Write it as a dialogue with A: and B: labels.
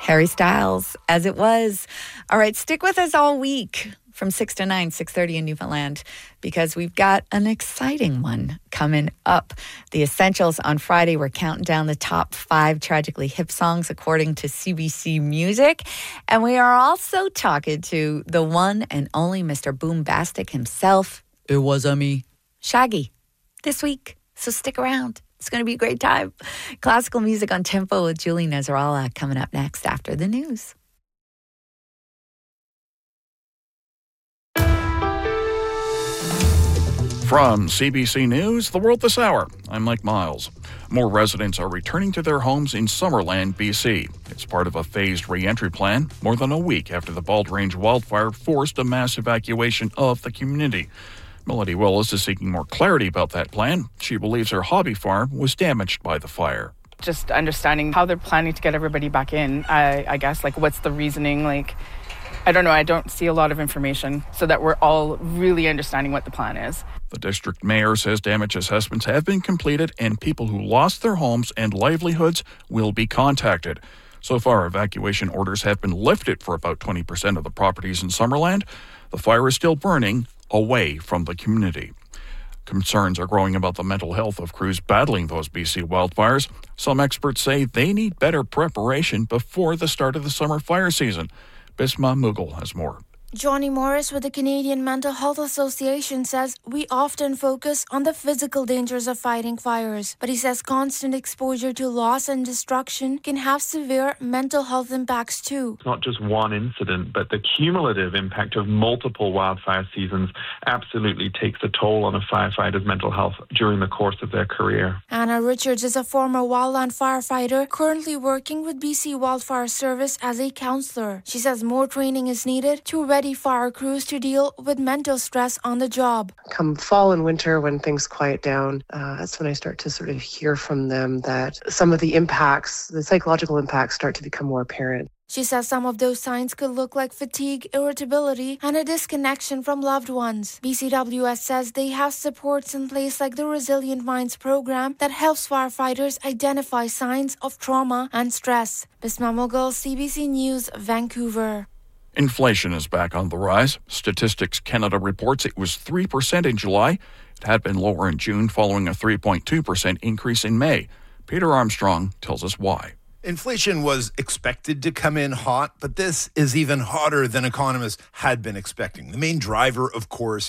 A: Harry Styles, As It Was. All right, stick with us all week from 6 to 9, 6:30 in Newfoundland, because we've got an exciting one coming up. The Essentials on Friday. We're counting down the top 5 tragically hip songs according to CBC Music. And we are also talking to the one and only Mr. Boombastic himself. It was me, Shaggy, this week. So stick around. It's going to be a great time. Classical music on Tempo with Julie Nezarala coming up next after the news.
B: From CBC News, The World This Hour, I'm Mike Miles. More residents are returning to their homes in Summerland, BC. It's part of a phased re-entry plan, more than a week after the Bald Range wildfire forced a mass evacuation of the community. Melody Willis is seeking more clarity about that plan. She believes her hobby farm was damaged by the fire.
C: Just understanding how they're planning to get everybody back in, I guess, what's the reasoning, I don't know, I don't see a lot of information so that we're all really understanding what the plan is.
B: The district mayor says damage assessments have been completed and people who lost their homes and livelihoods will be contacted. So far, evacuation orders have been lifted for about 20% of the properties in Summerland. The fire is still burning away from the community. Concerns are growing about the mental health of crews battling those BC wildfires. Some experts say they need better preparation before the start of the summer fire season. Bisma Mughal has more.
D: Johnny Morris with the Canadian Mental Health Association says we often focus on the physical dangers of fighting fires, but he says constant exposure to loss and destruction can have severe mental health impacts too.
E: It's not just one incident, but the cumulative impact of multiple wildfire seasons absolutely takes a toll on a firefighter's mental health during the course of their career.
D: Anna Richards is a former wildland firefighter currently working with BC Wildfire Service as a counselor. She says more training is needed to ready fire crews to deal with mental stress on the job.
F: Come fall and winter, when things quiet down, that's when I start to sort of hear from them that some of the impacts, the psychological impacts, start to become more apparent.
D: She says some of those signs could look like fatigue, irritability, and a disconnection from loved ones. BCWS says they have supports in place like the Resilient Minds program that helps firefighters identify signs of trauma and stress. Bisma Mughal, CBC News, Vancouver.
B: Inflation is back on the rise. Statistics Canada reports it was 3% in July. It had been lower in June following a 3.2% increase in May. Peter Armstrong tells us why.
G: Inflation was expected to come in hot, but this is even hotter than economists had been expecting. The main driver, of course,